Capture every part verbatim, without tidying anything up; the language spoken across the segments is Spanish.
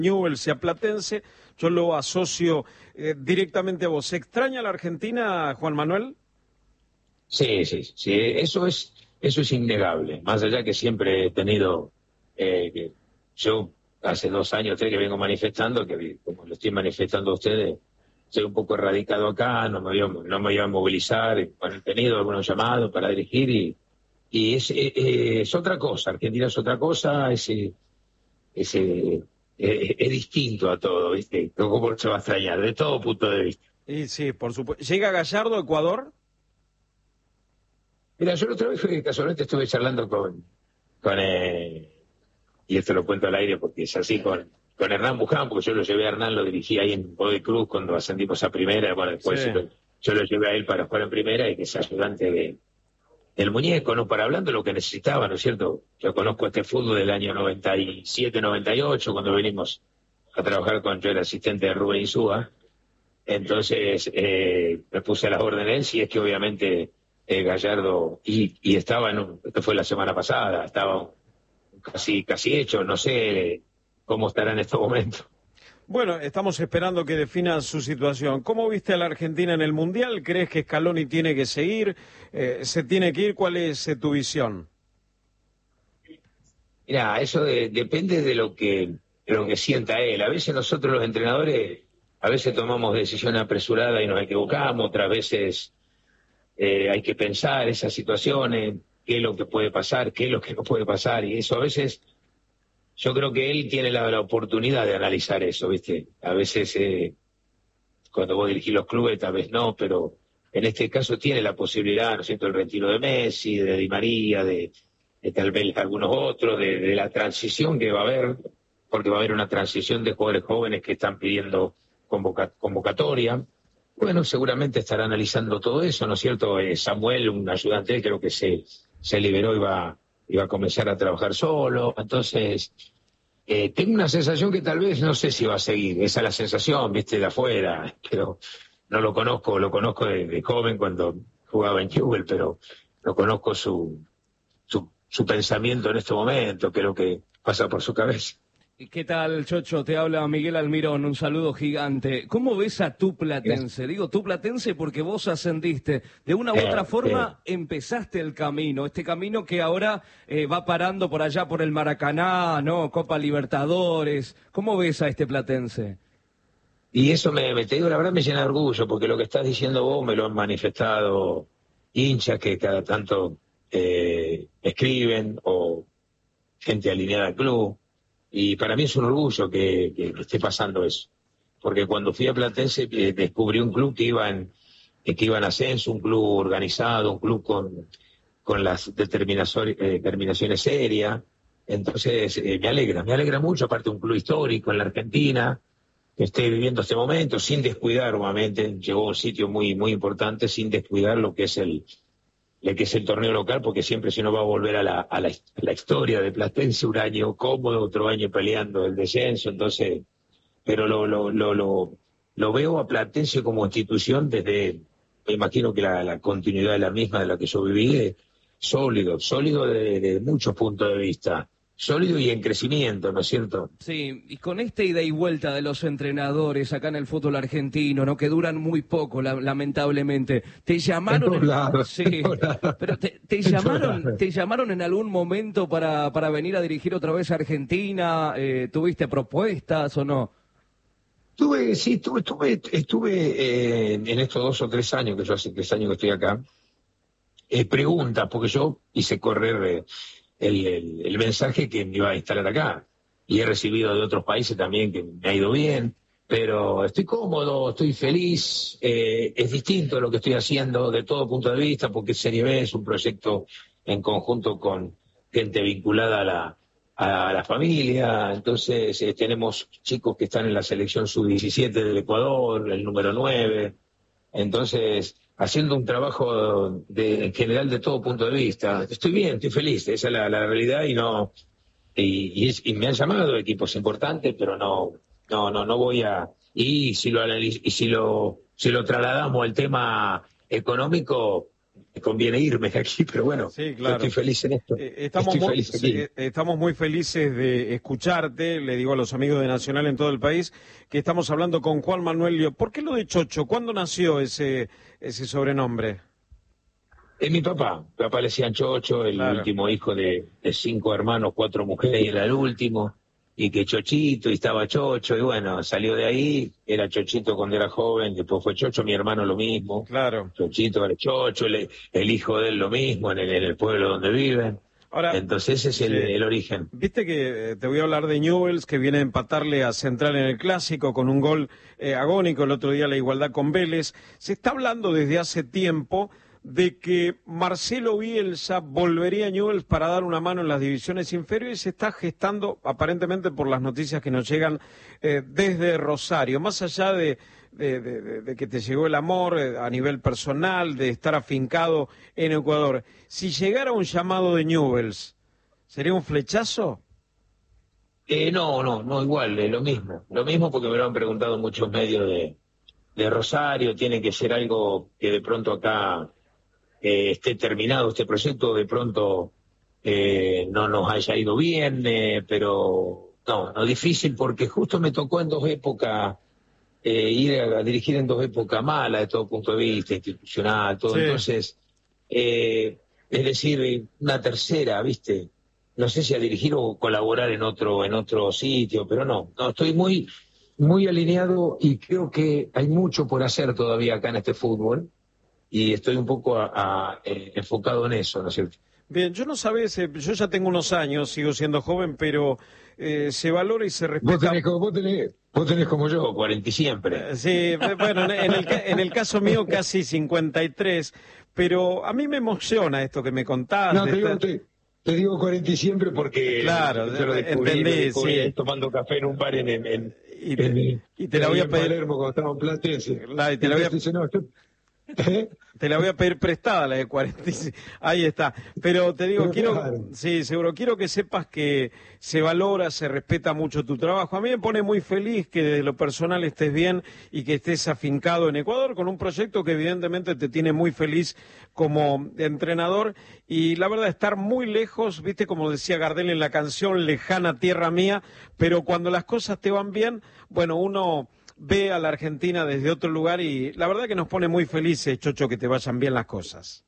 Newell's y a Platense, yo lo asocio eh, directamente a vos. ¿Se extraña la Argentina, Juan Manuel? Sí, sí, sí, eso es, eso es innegable. Más allá que siempre he tenido, eh, que yo hace dos años, tres que vengo manifestando, que como lo estoy manifestando a ustedes, soy un poco erradicado acá, no me voy a, no me iba a movilizar, y, bueno, he tenido algunos llamados para dirigir y, y es, eh, es otra cosa. Argentina es otra cosa, es, eh, es, eh, eh, es distinto a todo, ¿viste? ¿Cómo se va a extrañar? De todo punto de vista. Y sí, por supuesto. ¿Llega Gallardo a Ecuador? Mira, yo la otra vez eh, casualmente estuve charlando con, con eh, y esto lo cuento al aire porque es así, con, con Hernán Buján, porque yo lo llevé a Hernán, lo dirigí ahí en Godoy Cruz cuando ascendimos a primera, bueno, después Sí. yo, yo lo llevé a él para jugar en primera y que es ayudante de, del muñeco, ¿no? Para hablando de lo que necesitaba, ¿no es cierto? Yo conozco este fútbol del año noventa y siete, noventa y ocho, cuando venimos a trabajar con, yo era asistente de Rubén Insúa, entonces eh, me puse a las órdenes, si es que obviamente eh, Gallardo, y, y estaba en un, esto fue la semana pasada, estaba casi, casi hecho, no sé cómo estará en estos momentos. Bueno, estamos esperando que defina su situación. ¿Cómo viste a la Argentina en el Mundial? ¿Crees que Scaloni tiene que seguir? Eh, ¿Se tiene que ir? ¿Cuál es eh, tu visión? Mira, eso de- depende de lo que, de lo que sienta él. A veces nosotros los entrenadores, a veces tomamos decisiones apresuradas y nos equivocamos, otras veces eh, hay que pensar esas situaciones, qué es lo que puede pasar, qué es lo que no puede pasar, y eso a veces yo creo que él tiene la, la oportunidad de analizar eso, ¿viste? A veces eh, cuando vos dirigís los clubes tal vez no, pero en este caso tiene la posibilidad, ¿no es cierto?, el retiro de Messi, de Di María, de, de tal vez algunos otros, de, de la transición que va a haber, porque va a haber una transición de jugadores jóvenes que están pidiendo convoca- convocatoria. Bueno, seguramente estará analizando todo eso, ¿no es cierto? Eh, Samuel, un ayudante, creo que se, se liberó y va, y va a comenzar a trabajar solo. Entonces, eh, tengo una sensación que tal vez no sé si va a seguir. Esa es la sensación, viste, de afuera. Pero no lo conozco, lo conozco de, de joven cuando jugaba en Newell, pero no conozco su, su, su pensamiento en este momento, creo que pasa por su cabeza. ¿Qué tal, Chocho? Te habla Miguel Almirón, un saludo gigante. ¿Cómo ves a tu Platense? Digo tu Platense porque vos ascendiste. De una u otra Eh, eh, forma empezaste el camino, este camino que ahora eh, va parando por allá por el Maracaná, ¿no? Copa Libertadores. ¿Cómo ves a este Platense? y eso me, me te digo, la verdad me llena de orgullo, porque lo que estás diciendo vos me lo han manifestado hinchas que cada tanto eh, escriben o gente alineada al club. Y para mí es un orgullo que, que- que esté pasando eso. Porque cuando fui a Platense eh, descubrí un club que iba en, eh, que iba en ascenso, un club organizado, un club con, con las determinaciones, eh, determinaciones serias. Entonces eh, me alegra, me alegra mucho, aparte un club histórico en la Argentina, que esté viviendo este momento sin descuidar, obviamente, llegó a un sitio muy, muy importante, sin descuidar lo que es el, lo que es el torneo local, porque siempre si uno va a volver a la, a la, a la historia de Platense, un año cómodo, otro año peleando el descenso, entonces, pero lo, lo, lo, lo, lo veo a Platense como institución desde, me imagino que la, la continuidad de la misma de la que yo viví, eh, sólido, sólido de, de muchos puntos de vista, sólido y en crecimiento, ¿no es cierto? Sí, y con esta ida y vuelta de los entrenadores acá en el fútbol argentino, ¿no? Que duran muy poco, la- lamentablemente. Te En llamaron todos en... lados, en Sí, todos lados, pero te, te en todos llamaron, lados. te llamaron en algún momento para, para venir a dirigir otra vez a Argentina. Eh, ¿tuviste propuestas o no? Tuve, sí, tuve, estuve, estuve eh, en estos dos o tres años, que yo hace tres años que estoy acá, eh, preguntas, porque yo hice correr eh, el, el- el mensaje que me iba a instalar acá. Y he recibido de otros países también que me ha ido bien, pero estoy cómodo, estoy feliz, eh, es distinto lo que estoy haciendo de todo punto de vista, porque Serie B es un proyecto en conjunto con gente vinculada a la, a la familia, entonces eh, tenemos chicos que están en la selección sub diecisiete del Ecuador, el número nueve. Entonces, haciendo un trabajo de, en general de todo punto de vista, estoy bien, estoy feliz, esa es la, la realidad y no, y, y, es- y me han llamado equipos importantes, pero no, no, no, no voy a, y si lo analiz- y si lo, si lo trasladamos al tema económico, me conviene irme de aquí, pero bueno, sí, claro. Estoy feliz en esto. Eh, estamos, estoy muy, feliz aquí. sí, estamos muy felices de escucharte, le digo a los amigos de Nacional en todo el país, que estamos hablando con Juan Manuel Lio. ¿Por qué lo de Chocho? ¿Cuándo nació ese, ese sobrenombre? Es mi papá, mi papá le decían Chocho, el Claro. último hijo de, de cinco hermanos, cuatro mujeres, y era el último, y que Chochito, y estaba Chocho, y bueno, salió de ahí, era Chochito cuando era joven, después fue Chocho, mi hermano lo mismo, Claro. Chochito era Chocho, el, el hijo de él lo mismo, en el, en el pueblo donde viven, Ahora, entonces ese es el, sí. el origen. Viste que eh, te voy a hablar de Newell's, que viene a empatarle a Central en el Clásico con un gol eh, agónico, el otro día la igualdad con Vélez. Se está hablando desde hace tiempo de que Marcelo Bielsa volvería a Newell's para dar una mano en las divisiones inferiores y se está gestando, aparentemente por las noticias que nos llegan eh, desde Rosario, más allá de, de, de, de que te llegó el amor eh, a nivel personal, de estar afincado en Ecuador. Si llegara un llamado de Newell's, ¿sería un flechazo? Eh, no, no, no, igual, eh, lo mismo, lo mismo porque me lo han preguntado muchos medios de, de Rosario, tiene que ser algo que de pronto acá eh, esté terminado este proyecto, de pronto eh, no nos haya ido bien, eh, pero no, no difícil porque justo me tocó en dos épocas eh, ir a, a dirigir en dos épocas malas de todo punto de vista, institucional, todo, Sí. entonces, eh, es decir, una tercera, ¿viste? No sé si a dirigir o colaborar en otro, en otro sitio, pero no, no, estoy muy, muy alineado y creo que hay mucho por hacer todavía acá en este fútbol. Y estoy un poco a, a, eh, enfocado en eso, ¿no es cierto? Bien, yo no sabés, eh, yo ya tengo unos años, sigo siendo joven, pero eh, se valora y se respeta. Vos tenés, como- vos tenés, vos tenés como yo, cuarenta y siempre. Eh, Sí, bueno, en en el, ca- en el caso mío casi cincuenta y tres, pero a mí me emociona esto que me contás. No, de te digo, esta- te, te digo cuarenta y siempre porque Claro, yo lo descubrí, entendí, lo descubrí sí. ahí tomando café en un bar en, en, en, Y te, en- y te la voy ahí a en pedir, Palermo cuando estaba en Platense. la- y te la voy a, Entonces dice, no, yo- ¿eh? te la voy a pedir prestada, la de cuarenta y seis. Ahí está. Pero te digo, Pero quiero, claro. sí, seguro, quiero que sepas que se valora, se respeta mucho tu trabajo. A mí me pone muy feliz que desde lo personal estés bien y que estés afincado en Ecuador con un proyecto que evidentemente te tiene muy feliz como entrenador. Y la verdad, estar muy lejos, viste, como decía Gardel en la canción, lejana tierra mía, pero cuando las cosas te van bien, bueno, uno ve a la Argentina desde otro lugar y la verdad que nos pone muy felices, Chocho, que te vayan bien las cosas.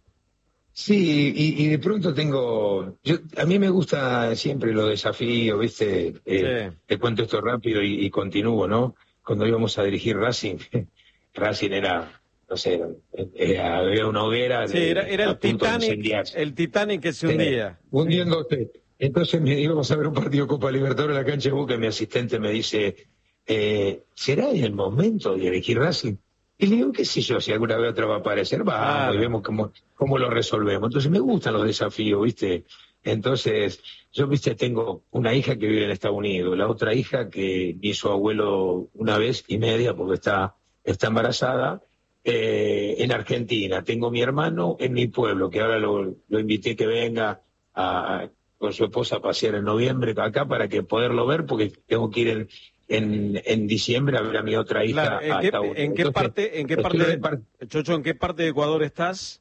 Sí, y, y de pronto tengo, yo, a mí me gusta siempre los desafíos, ¿viste? Eh, Sí. Te cuento esto rápido y, y continúo, ¿no? Cuando íbamos a dirigir Racing, Racing era, no sé, era- era- había una hoguera Sí, de- era, era a el punto de Titanic, incendiarse. el Titanic que se Sí, hundía. hundiéndose. Entonces me íbamos a ver un partido Copa Libertadores en la cancha de Boca y mi asistente me dice, eh, ¿será el momento de elegir Racing? Y le digo, qué sé yo, si alguna vez otra va a aparecer, vamos Claro. y vemos cómo, cómo lo resolvemos. Entonces me gustan los desafíos, ¿viste? Entonces, yo, ¿viste? Tengo una hija que vive en Estados Unidos, la otra hija que vi su abuelo una vez y media porque está, está embarazada, eh, en Argentina. Tengo mi hermano en mi pueblo, que ahora lo, lo invité que venga a, con su esposa a pasear en noviembre acá para que poderlo ver, porque tengo que ir en, en, en diciembre a ver a mi otra hija Claro, ¿en a qué, Estados Unidos. en qué Entonces, parte, en qué estoy parte, repart- Chocho, en qué parte de Ecuador estás?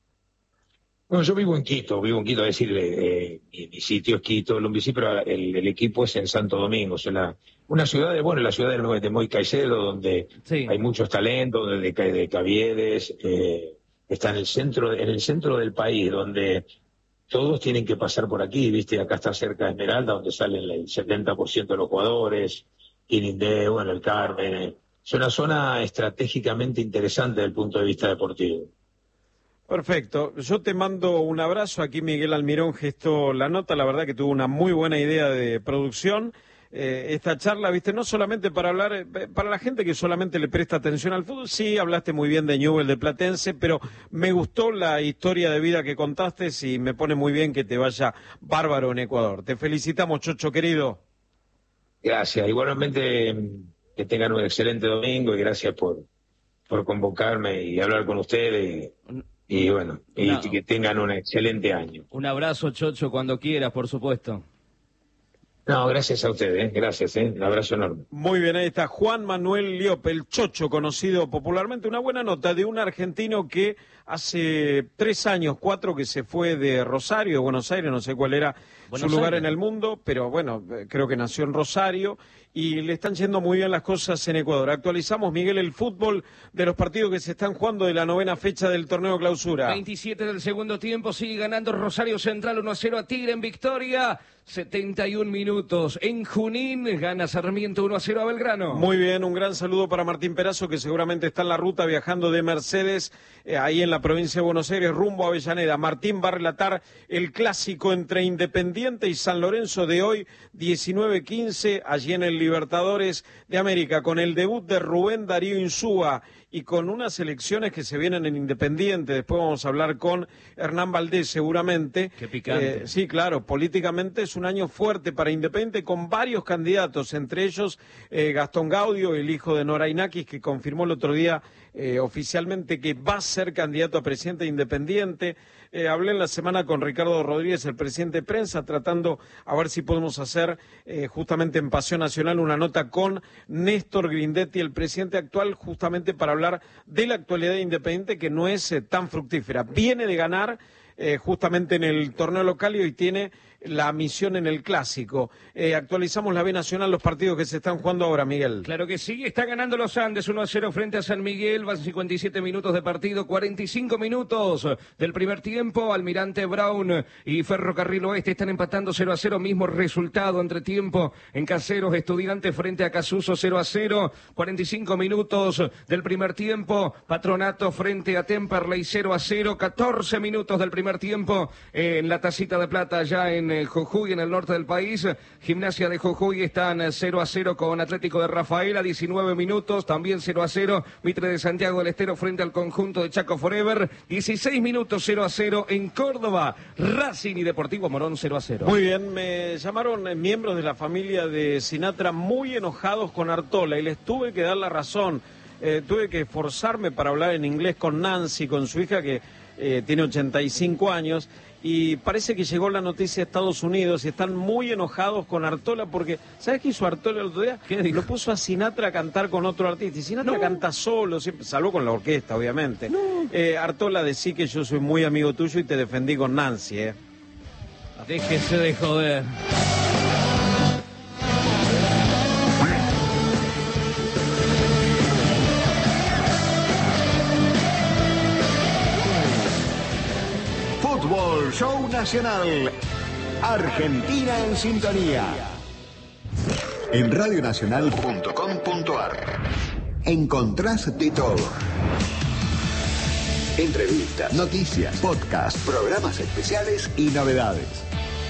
Bueno, yo vivo en Quito, vivo en Quito, es decir, eh, mi, mi sitio es Quito, Lumbicí, pero el, el equipo es en Santo Domingo, o sea, la- una ciudad de, bueno, la ciudad de, de Moy Caicedo, donde Sí. hay muchos talentos, de, de, de Caviedes, eh, está en el centro, en el centro del país, donde todos tienen que pasar por aquí, viste, acá está cerca de Esmeralda, donde salen el setenta por ciento de los jugadores, Quirindé, bueno, el Carmen, eh, es una zona estratégicamente interesante desde el punto de vista deportivo. Perfecto. Yo te mando un abrazo. Aquí Miguel Almirón gestó la nota. La verdad que tuvo una muy buena idea de producción. Eh, esta charla, viste, no solamente para hablar, eh, para la gente que solamente le presta atención al fútbol. Sí, hablaste muy bien de Newell's, de Platense, pero me gustó la historia de vida que contaste y me pone muy bien que te vaya bárbaro en Ecuador. Te felicitamos, Chocho, querido. Gracias. Igualmente, que tengan un excelente domingo y gracias por, por convocarme y hablar con ustedes. Y, y bueno, y No. que tengan un excelente año. Un abrazo, Chocho, cuando quieras, por supuesto. No, gracias a ustedes, ¿eh? Gracias, ¿eh? Un abrazo enorme. Muy bien, ahí está Juan Manuel Liop, el Chocho, conocido popularmente. Una buena nota de un argentino que hace tres años, cuatro, que se fue de Rosario, de Buenos Aires, no sé cuál era Buenos su lugar Aires. En el mundo, pero bueno, creo que nació en Rosario y le están yendo muy bien las cosas en Ecuador. Actualizamos, Miguel, el fútbol de los partidos que se están jugando de la novena fecha del torneo Clausura. veintisiete del segundo tiempo, sigue ganando Rosario Central uno a cero a Tigre en victoria. setenta y un minutos en Junín, gana Sarmiento uno a cero a Belgrano. Muy bien, un gran saludo para Martín Perazo, que seguramente está en la ruta viajando de Mercedes, eh, ahí en la provincia de Buenos Aires, rumbo a Avellaneda. Martín va a relatar el clásico entre Independiente y San Lorenzo de hoy, diecinueve quince, allí en el Libertadores de América, con el debut de Rubén Darío Insúa y con unas elecciones que se vienen en Independiente. Después vamos a hablar con Hernán Valdés seguramente. Qué picante. Eh, sí, claro, políticamente es un año fuerte para Independiente con varios candidatos, entre ellos eh, Gastón Gaudio, el hijo de Nora Inakis, que confirmó el otro día eh, oficialmente que va a ser candidato a presidente de Independiente. Eh, hablé en la semana con Ricardo Rodríguez, el presidente de prensa, tratando a ver si podemos hacer eh, justamente en Pasión Nacional una nota con Néstor Grindetti, el presidente actual, justamente para hablar de la actualidad de Independiente, que no es eh, tan fructífera. Viene de ganar eh, justamente en el torneo local y hoy tiene la misión en el clásico. Eh, actualizamos la B Nacional, los partidos que se están jugando ahora, Miguel. Claro que sí, está ganando los Andes uno a cero frente a San Miguel, van cincuenta y siete minutos de partido, cuarenta y cinco minutos del primer tiempo. Almirante Brown y Ferrocarril Oeste están empatando cero a cero, mismo resultado entre tiempo en Caseros, Estudiantes frente a Casuso cero a cero, cuarenta y cinco minutos del primer tiempo, Patronato frente a Temperley cero a cero, catorce minutos del primer tiempo eh, en la Tacita de Plata ya en Jujuy, en el norte del país. Gimnasia de Jujuy están cero a cero con Atlético de Rafaela, diecinueve minutos, también cero a cero, Mitre de Santiago del Estero frente al conjunto de Chaco Forever, dieciséis minutos, cero a cero en Córdoba, Racing y Deportivo Morón cero a cero. Muy bien, me llamaron miembros de la familia de Sinatra muy enojados con Artola y les tuve que dar la razón. Eh, tuve que esforzarme para hablar en inglés con Nancy, con su hija que eh, tiene ochenta y cinco años, y parece que llegó la noticia de Estados Unidos y están muy enojados con Artola porque, ¿sabes qué hizo Artola el otro día? ¿Qué dijo? Lo puso a Sinatra a cantar con otro artista, y Sinatra no. canta solo, siempre, salvo con la orquesta, obviamente. No. Eh, Artola, decí que yo soy muy amigo tuyo y te defendí con Nancy, ¿eh? Déjese de joder. Fútbol Show Nacional. Argentina en sintonía. En radionacional punto com punto ar encontrás de todo. Entrevistas, noticias, podcast, programas especiales y novedades.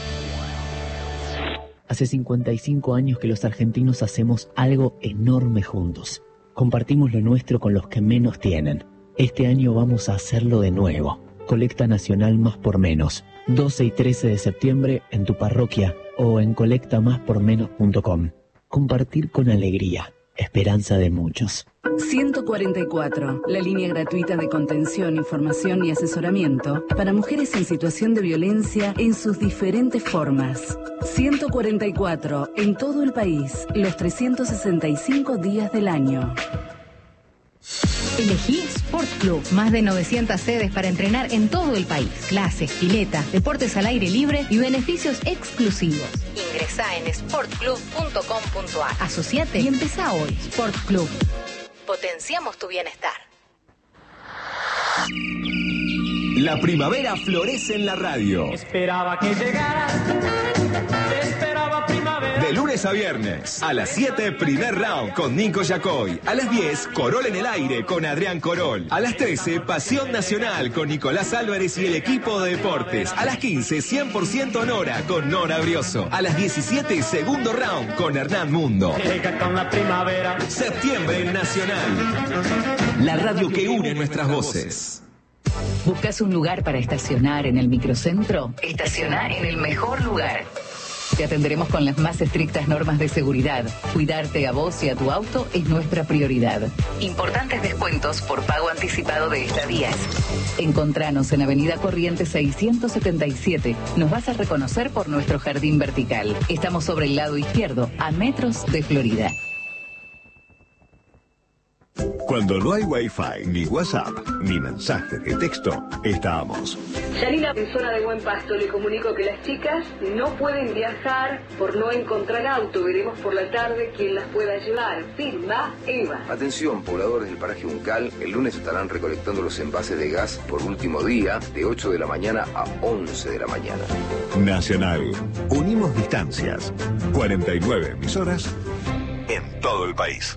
Hace cincuenta y cinco años que los argentinos hacemos algo enorme juntos. Compartimos lo nuestro con los que menos tienen. Este año vamos a hacerlo de nuevo. Colecta Nacional Más por Menos. doce y trece de septiembre en tu parroquia o en colecta más por menos punto com. Compartir con alegría. Esperanza de muchos. ciento cuarenta y cuatro, la línea gratuita de contención, información y asesoramiento para mujeres en situación de violencia en sus diferentes formas. ciento cuarenta y cuatro, en todo el país, los trescientos sesenta y cinco días del año. Elegí Sport Club. Más de novecientas sedes para entrenar en todo el país. Clases, pileta, deportes al aire libre y beneficios exclusivos. Ingresá en sport club punto com punto ar. Asociate y empezá hoy. Sport Club. Potenciamos tu bienestar. La primavera florece en la radio. Esperaba que llegaras. Esperaba primavera. De lunes a viernes, a las siete, primer round con Nico Yacoy. A las diez, Corol en el aire con Adrián Corol. A las trece, Pasión Nacional con Nicolás Álvarez y el equipo de deportes. A las quince, cien por ciento Nora con Nora Brioso. A las diecisiete, segundo round con Hernán Mundo. Llega con la primavera. Septiembre en Nacional. La radio que une nuestras voces. ¿Buscas un lugar para estacionar en el microcentro? Estaciona en el mejor lugar. Te atenderemos con las más estrictas normas de seguridad. Cuidarte a vos y a tu auto es nuestra prioridad. Importantes descuentos por pago anticipado de estadías. Encontranos en Avenida Corrientes seiscientos setenta y siete. Nos vas a reconocer por nuestro jardín vertical. Estamos sobre el lado izquierdo, a metros de Florida. Cuando no hay Wi-Fi, ni WhatsApp, ni mensajes de texto, estamos. Yanina, en zona de Buen Pasto, le comunico que las chicas no pueden viajar por no encontrar auto. Veremos por la tarde quién las pueda ayudar. Firma Eva. Atención, pobladores del paraje Uncal, el lunes estarán recolectando los envases de gas por último día, de ocho de la mañana a once de la mañana. Nacional. Unimos distancias. cuarenta y nueve emisoras en todo el país.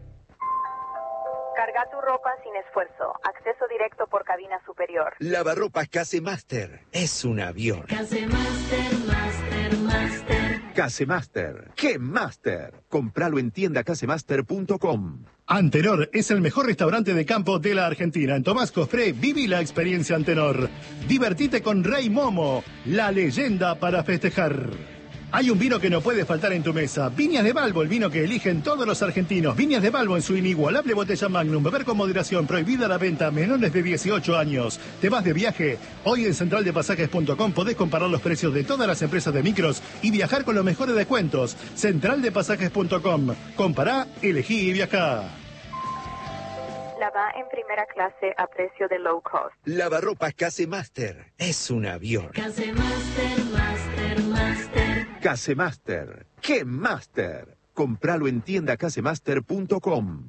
Carga tu ropa sin esfuerzo. Acceso directo por cabina superior. Lavarropas Casemaster. Es un avión. Casemaster, Master, Master. Casemaster. ¡Qué Master! Compralo en tienda casemaster punto com. Antenor es el mejor restaurante de campo de la Argentina. En Tomás Cofré, viví la experiencia Antenor. Divertite con Rey Momo, la leyenda para festejar. Hay un vino que no puede faltar en tu mesa. Viñas de Balbo, el vino que eligen todos los argentinos. Viñas de Balbo en su inigualable botella Magnum. Beber con moderación. Prohibida la venta a menores de dieciocho años. ¿Te vas de viaje? Hoy en central de pasajes punto com podés comparar los precios de todas las empresas de micros y viajar con los mejores descuentos. central de pasajes punto com. Compará, elegí y viajá. Lava en primera clase a precio de low cost. Lavarropas Casemaster. Es un avión. Casemaster, Master, Master. Casemaster. ¡Qué Master! Compralo en tienda casemaster punto com.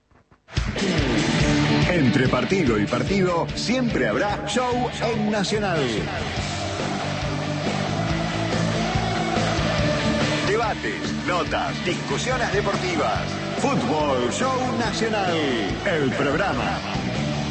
Entre partido y partido, siempre habrá show en Nacional. Debates, notas, discusiones deportivas. Fútbol Show Nacional. El programa